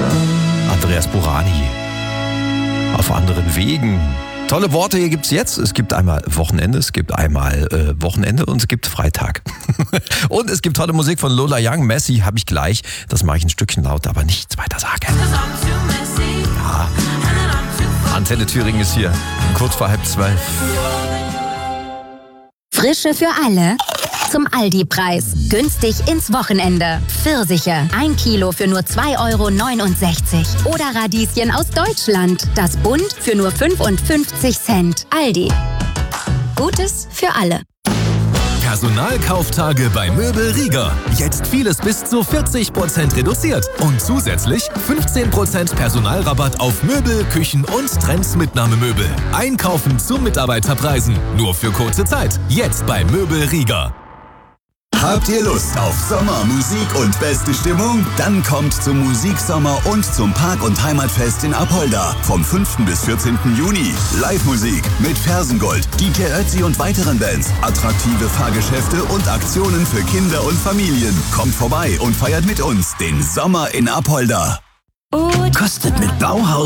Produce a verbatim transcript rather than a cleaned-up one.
Andreas Burani. Auf anderen Wegen. Tolle Worte hier gibt's jetzt. Es gibt einmal Wochenende, es gibt einmal äh, Wochenende und es gibt Freitag. Und es gibt tolle Musik von Lola Young. Messi habe ich gleich. Das mache ich ein Stückchen lauter, aber nichts weiter sagen. Ja. Antenne Thüringen ist hier. Kurz vor halb zwölf. Frische für alle. Zum Aldi-Preis. Günstig ins Wochenende. Pfirsiche. Ein Kilo für nur zwei Euro neunundsechzig. Oder Radieschen aus Deutschland. Das Bund für nur fünfundfünfzig Cent. Aldi. Gutes für alle. Personalkauftage bei Möbel Rieger. Jetzt vieles bis zu vierzig Prozent reduziert. Und zusätzlich fünfzehn Prozent Personalrabatt auf Möbel, Küchen und Trends-Mitnahmemöbel. Einkaufen zu Mitarbeiterpreisen. Nur für kurze Zeit. Jetzt bei Möbel Rieger. Habt ihr Lust auf Sommer, Musik und beste Stimmung? Dann kommt zum Musiksommer und zum Park- und Heimatfest in Apolda vom fünften bis vierzehnten Juni. Live-Musik mit Fersengold, D J Ötzi und weiteren Bands, attraktive Fahrgeschäfte und Aktionen für Kinder und Familien. Kommt vorbei und feiert mit uns den Sommer in Apolda. Kostet mit Bauhaus